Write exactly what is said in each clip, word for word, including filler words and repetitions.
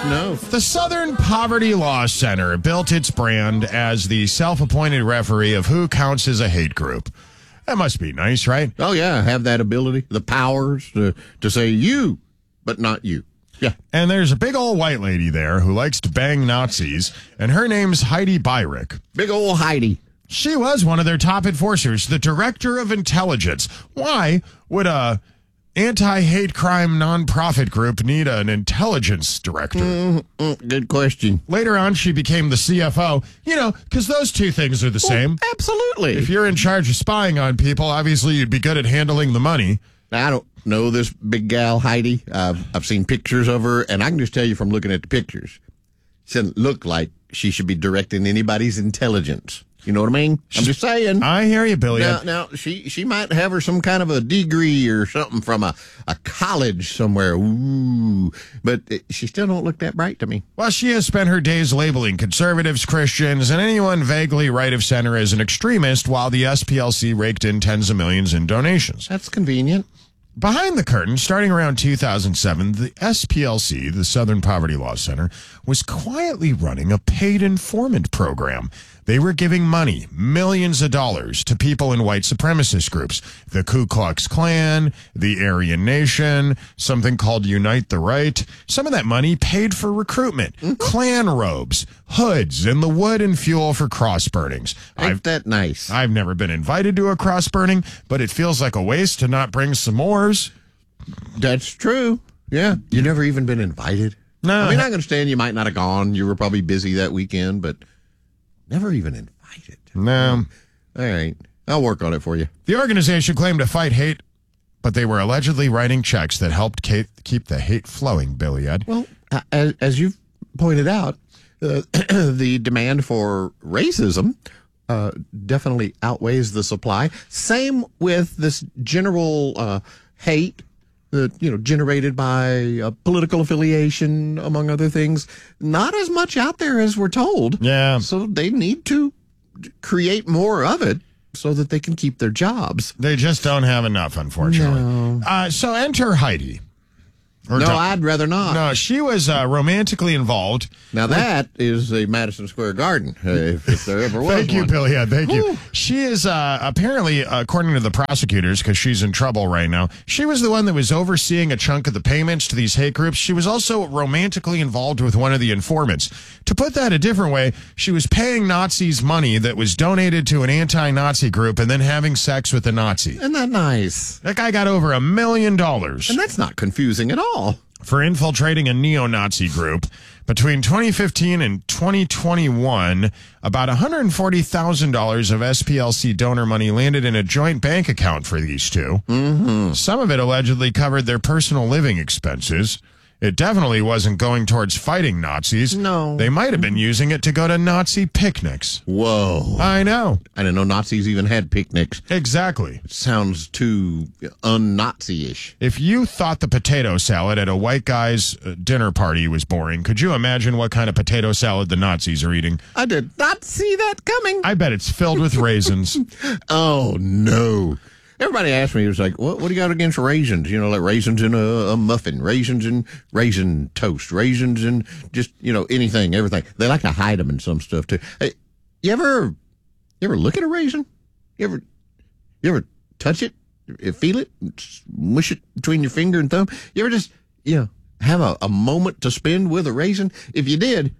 no. The Southern Poverty Law Center built its brand as the self-appointed referee of who counts as a hate group. That must be nice, right? Oh, yeah, have that ability, the powers to, to say you, but not you. Yeah. And there's a big old white lady there who likes to bang Nazis, and her name's Heidi Beirich. Big old Heidi. She was one of their top enforcers, the director of intelligence. Why would a anti-hate crime nonprofit group need an intelligence director? Mm-hmm. Good question. Later on, she became the C F O, you know, because those two things are the Well, same. Absolutely. If you're in charge of spying on people, obviously you'd be good at handling the money. Now, I don't know this big gal, Heidi. I've, I've seen pictures of her, and I can just tell you from looking at the pictures, she doesn't look like she should be directing anybody's intelligence. You know what I mean? I'm just saying. I hear you, Billy. Now, now she she might have her some kind of a degree or something from a, a college somewhere. Ooh, but she still don't look that bright to me. Well, she has spent her days labeling conservatives, Christians, and anyone vaguely right of center as an extremist, while the S P L C raked in tens of millions in donations. That's convenient. Behind the curtain, starting around two thousand seven, the S P L C, the Southern Poverty Law Center, was quietly running a paid informant program. They were giving money, millions of dollars, to people in white supremacist groups. The Ku Klux Klan, the Aryan Nation, something called Unite the Right. Some of that money paid for recruitment, mm-hmm. Klan robes, hoods, and the wood and fuel for cross burnings. Ain't I've, that nice? I've never been invited to a cross burning, but it feels like a waste to not bring s'mores. That's true. Yeah. You've never even been invited? No. I mean, I understand you might not have gone. You were probably busy that weekend, but never even invited. No. All right. I'll work on it for you. The organization claimed to fight hate, but they were allegedly writing checks that helped keep the hate flowing, Billy Ed. Well, as, as you've pointed out, uh, the demand for racism uh, definitely outweighs the supply. Same with this general uh, hate that, you know, generated by a political affiliation, among other things. Not as much out there as we're told. Yeah. So they need to create more of it so that they can keep their jobs. They just don't have enough, unfortunately. No. Uh, so enter Heidi. Or no, don't- I'd rather not. No, she was uh, romantically involved. Now that is a Madison Square Garden, uh, if, if there ever was Thank you, one. Billy. Yeah, thank Whew. you. She is uh, apparently, according to the prosecutors, because she's in trouble right now, she was the one that was overseeing a chunk of the payments to these hate groups. She was also romantically involved with one of the informants. To put that a different way, she was paying Nazis money that was donated to an anti-Nazi group and then having sex with a Nazi. Isn't that nice? That guy got over a million dollars. And that's not confusing at all. For infiltrating a neo-Nazi group. Between twenty fifteen and twenty twenty-one, about one hundred forty thousand dollars of S P L C donor money landed in a joint bank account for these two. Mm-hmm. Some of it allegedly covered their personal living expenses. It definitely wasn't going towards fighting Nazis. No. They might have been using it to go to Nazi picnics. Whoa. I know. I didn't know Nazis even had picnics. Exactly. It sounds too un-Nazi-ish. If you thought the potato salad at a white guy's uh, dinner party was boring, could you imagine what kind of potato salad the Nazis are eating? I did not see that coming. I bet it's filled with raisins. Oh, no. Everybody asked me, it was like, what, what do you got against raisins? You know, like raisins in a, a muffin, raisins in raisin toast, raisins in just, you know, anything, everything. They like to hide them in some stuff, too. Hey, you ever, you ever look at a raisin? You ever, you ever touch it, feel it, mush it between your finger and thumb? You ever just, you know, have a, a moment to spend with a raisin? If you did,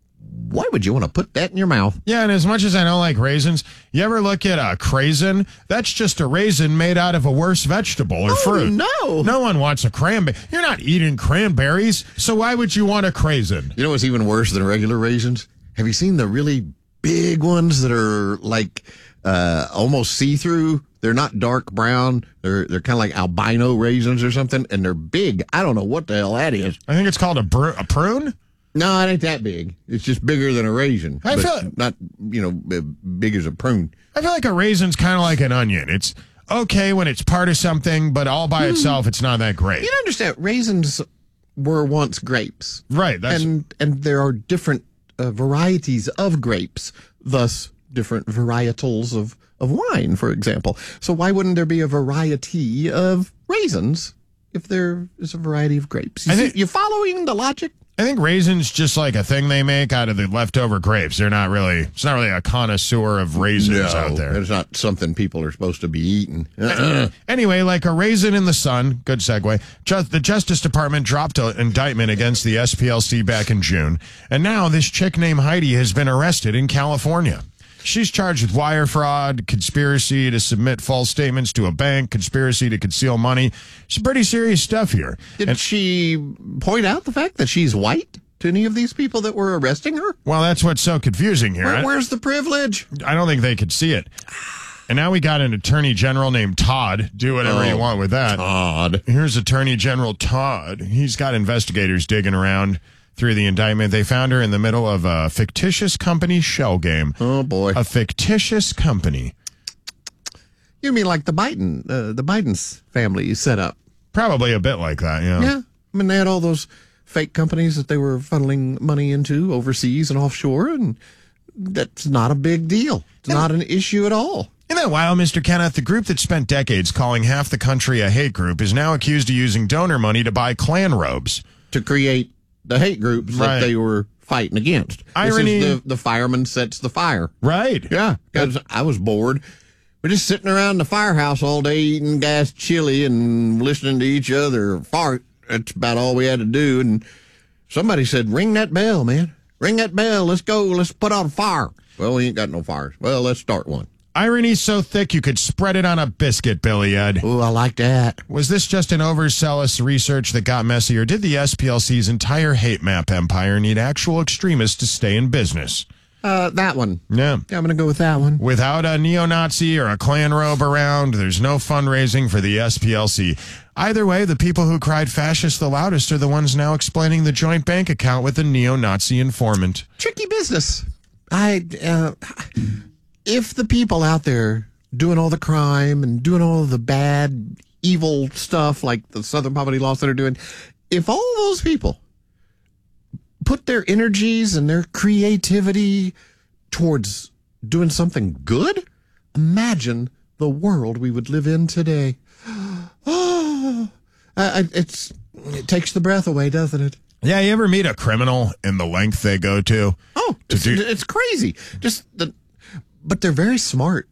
why would you want to put that in your mouth? Yeah, and as much as I don't like raisins, you ever look at a craisin? That's just a raisin made out of a worse vegetable or Oh, fruit. no. No one wants a cranberry. You're not eating cranberries, so why would you want a craisin? You know what's even worse than regular raisins? Have you seen the really big ones that are like uh, almost see-through? They're not dark brown. They're they're kind of like albino raisins or something, and they're big. I don't know what the hell that is. I think it's called a, br- a prune. No, it ain't that big. It's just bigger than a raisin. I but feel- not, you know, big as a prune. I feel like a raisin's kind of like an onion. It's okay when it's part of something, but all by itself, it's not that great. You don't understand. Raisins were once grapes. Right. That's, and and there are different uh, varieties of grapes, thus different varietals of, of wine, for example. So why wouldn't there be a variety of raisins if there is a variety of grapes? You I see, think- you following the logic? I think raisins just like a thing they make out of the leftover grapes. They're not really, it's not really a connoisseur of raisins No, out there. it's not something people are supposed to be eating. Anyway, like a raisin in the sun, good segue, just, the Justice Department dropped an indictment against the S P L C back in June, and now this chick named Heidi has been arrested in California. She's charged with wire fraud, conspiracy to submit false statements to a bank, conspiracy to conceal money. Some pretty serious stuff here. Did And- she point out the fact that she's white to any of these people that were arresting her? Well, that's what's so confusing here. Where, where's the privilege? I don't think they could see it. And now we got an attorney general named Todd. Do whatever Oh, you want with that. Todd. Here's Attorney General Todd. He's got investigators digging around through the indictment. They found her in the middle of a fictitious company shell game. Oh, boy. A fictitious company. You mean like the Biden, uh, the Biden's family set up? Probably a bit like that, yeah. Yeah. I mean, they had all those fake companies that they were funneling money into overseas and offshore, and that's not a big deal. It's not an issue at all. Isn't that wild, Mister Kenneth? The group that spent decades calling half the country a hate group is now accused of using donor money to buy Klan robes. To create the hate groups Right. that they were fighting against. Irony. This is the, the fireman sets the fire. Right. Yeah, because I was bored. We're just sitting around the firehouse all day eating gas chili and listening to each other fart. That's about all we had to do. And somebody said, ring that bell, man. Ring that bell. Let's go. Let's put out a fire. Well, we ain't got no fires. Well, let's start one. Irony's so thick you could spread it on a biscuit, Billy Ed. Oh, I like that. Was this just an overzealous research that got messy, or did the S P L C's entire hate map empire need actual extremists to stay in business? Uh, that one. Yeah. Yeah, I'm going to go with that one. Without a neo-Nazi or a Klan robe around, there's no fundraising for the S P L C. Either way, the people who cried fascist the loudest are the ones now explaining the joint bank account with a neo-Nazi informant. Tricky business. I, uh, if the people out there doing all the crime and doing all the bad, evil stuff like the Southern Poverty Law Center doing, if all those people put their energies and their creativity towards doing something good, imagine the world we would live in today. Oh, I, it's it takes the breath away, doesn't it? Yeah, you ever meet a criminal and the length they go to? Oh, To it's, do- it's crazy. Just the, but they're very smart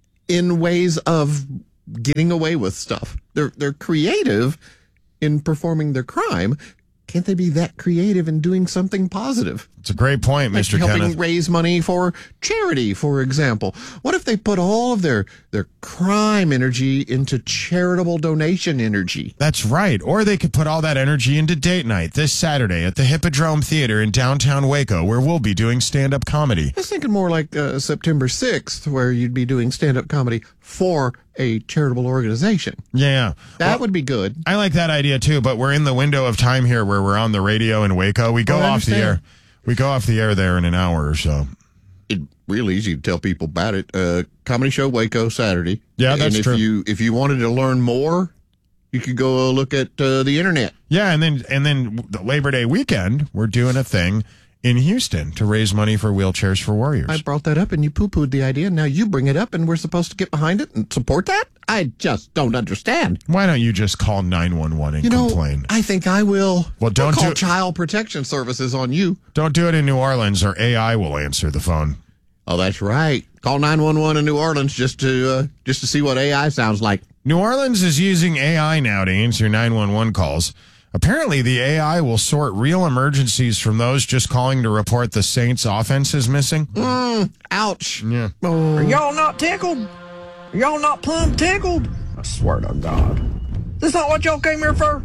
in ways of getting away with stuff. They're they're creative in performing their crime. Can't they be that creative in doing something positive? It's a great point, Like Mister helping Kenneth. raise money for charity, for example. What if they put all of their, their crime energy into charitable donation energy? That's right. Or they could put all that energy into date night this Saturday at the Hippodrome Theater in downtown Waco, where we'll be doing stand-up comedy. I was thinking more like uh, September sixth, where you'd be doing stand-up comedy for a charitable organization. Yeah. That Well, would be good. I like that idea too, but we're in the window of time here where we're on the radio in Waco. We go Oh, I off the understand. air. We go off the air there in an hour or so. It's real easy to tell people about it. Uh, comedy show Waco Saturday. Yeah, that's and if true. you if you wanted to learn more, you could go look at uh, the internet. Yeah, and then and then the Labor Day weekend, we're doing a thing in Houston to raise money for Wheelchairs for Warriors. I brought that up and you poo-pooed the idea. Now you bring it up and we're supposed to get behind it and support that? I just don't understand. Why don't you just call nine one one and You know, complain? I think I will. Well, don't I'll call do- Child Protection Services on you. Don't do it in New Orleans or A I will answer the phone. Oh, that's right. Call nine one one in New Orleans just to uh, just to see what A I sounds like. New Orleans is using A I now to answer nine one one calls. Apparently, the A I will sort real emergencies from those just calling to report the Saints' offense is missing. Mm, ouch. Yeah. Oh. Are y'all not tickled? Are y'all not plumb tickled? I swear to God. This not what y'all came here for?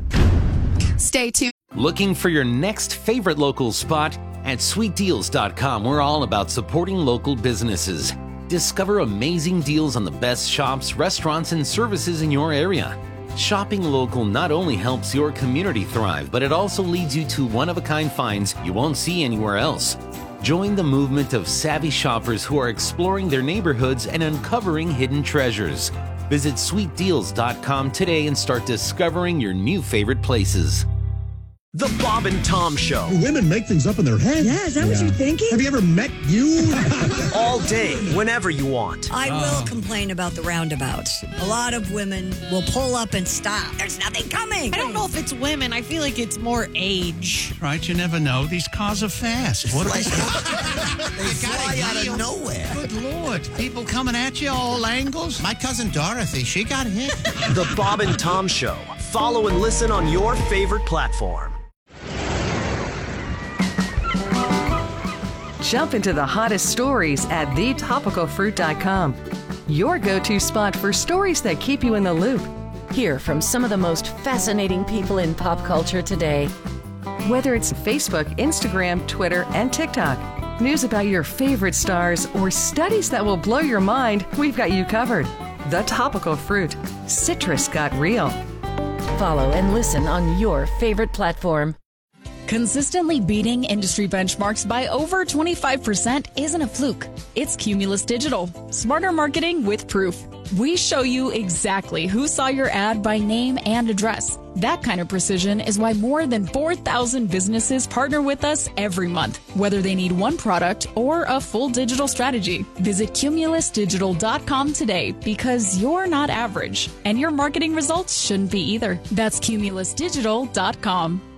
Stay tuned. Looking for your next favorite local spot? At sweet deals dot com, we're all about supporting local businesses. Discover amazing deals on the best shops, restaurants, and services in your area. Shopping local not only helps your community thrive, but it also leads you to one-of-a-kind finds you won't see anywhere else. Join the movement of savvy shoppers who are exploring their neighborhoods and uncovering hidden treasures. Visit sweet deals dot com today and start discovering your new favorite places. The Bob and Tom Show. Women make things up in their head. Yeah, is that what you're thinking? Have you ever met you? All day, whenever you want. I will complain about the roundabouts. A lot of women will pull up and stop. There's nothing coming. I don't know if it's women. I feel like it's more age. Right, you never know. These cars are fast. What They fly out of nowhere. Good Lord. People coming at you all angles. My cousin Dorothy, she got hit. The Bob and Tom Show. Follow and listen on your favorite platform. Jump into the hottest stories at the topical fruit dot com. Your go-to spot for stories that keep you in the loop. Hear from some of the most fascinating people in pop culture today. Whether it's Facebook, Instagram, Twitter, and TikTok, news about your favorite stars, or studies that will blow your mind, we've got you covered. The Topical Fruit. Citrus got real. Follow and listen on your favorite platform. Consistently beating industry benchmarks by over twenty-five percent isn't a fluke. It's Cumulus Digital. Smarter marketing with proof. We show you exactly who saw your ad by name and address. That kind of precision is why more than four thousand businesses partner with us every month, whether they need one product or a full digital strategy. Visit cumulus digital dot com today because you're not average, and your marketing results shouldn't be either. That's cumulus digital dot com.